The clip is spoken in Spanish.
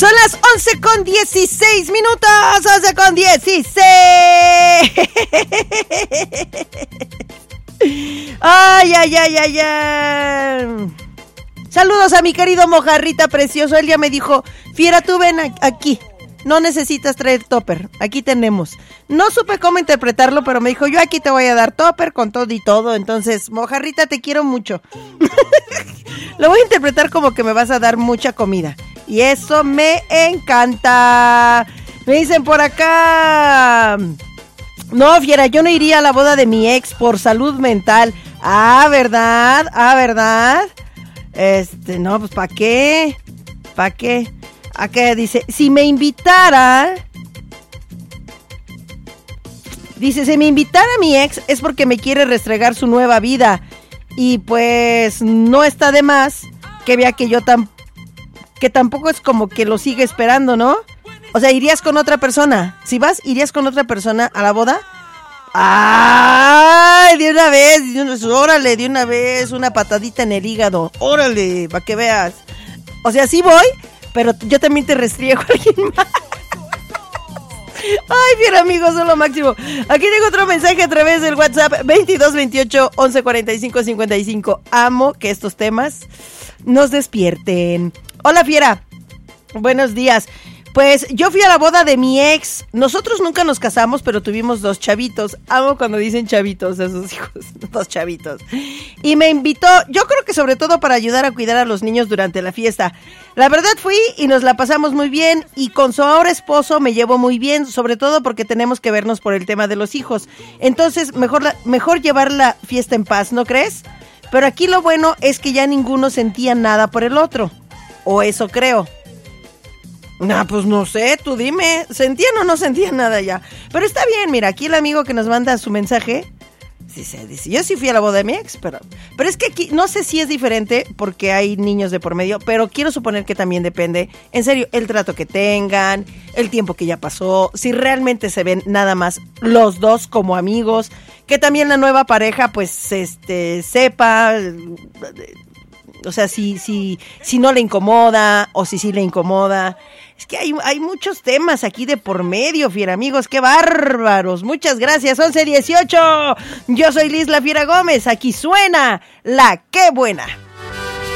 Son las 11:16 minutos, 11:16. Ay. Saludos a mi querido Mojarrita precioso. Él ya me dijo, Fiera, tú ven aquí. No necesitas traer topper, aquí tenemos. No supe cómo interpretarlo, pero me dijo, yo aquí te voy a dar topper con todo y todo. Entonces, Mojarrita, te quiero mucho. Lo voy a interpretar como que me vas a dar mucha comida. Y eso me encanta. Me dicen por acá, no, Fiera, yo no iría a la boda de mi ex por salud mental. ¿Verdad? No, pues ¿para qué? Acá dice, si me invitara mi ex es porque me quiere restregar su nueva vida. Y pues no está de más que vea que que tampoco es como que lo sigue esperando, ¿no? O sea, ¿irías con otra persona? Si vas, ¿irías con otra persona a la boda? ¡Ay! De una vez, una patadita en el hígado. ¡Órale! Para que veas. O sea, sí voy, pero yo también te restriego a alguien más. Ay, bien amigos, son lo máximo. Aquí tengo otro mensaje a través del WhatsApp 2228-1145-55. Amo que estos temas nos despierten. Hola, Fiera. Buenos días. Pues yo fui a la boda de mi ex. Nosotros nunca nos casamos, pero tuvimos 2 chavitos. Amo cuando dicen chavitos a sus hijos. 2 chavitos. Y me invitó, yo creo que sobre todo para ayudar a cuidar a los niños durante la fiesta. La verdad fui y nos la pasamos muy bien. Y con su ahora esposo me llevo muy bien, sobre todo porque tenemos que vernos por el tema de los hijos. Entonces, mejor llevar la fiesta en paz, ¿no crees? Pero aquí lo bueno es que ya ninguno sentía nada por el otro. O eso creo. Pues no sé, tú dime, ¿sentían o no sentían nada ya? Pero está bien, mira, aquí el amigo que nos manda su mensaje, dice, yo sí fui a la boda de mi ex, pero es que aquí, no sé si es diferente porque hay niños de por medio, pero quiero suponer que también depende, en serio, el trato que tengan, el tiempo que ya pasó, si realmente se ven nada más los dos como amigos, que también la nueva pareja, pues, sepa... O sea, si no le incomoda o si sí le incomoda. Es que hay muchos temas aquí de por medio, Fiera amigos, qué bárbaros. Muchas gracias, 11:18. Yo soy Liz La Fiera Gómez, aquí suena La Qué Buena.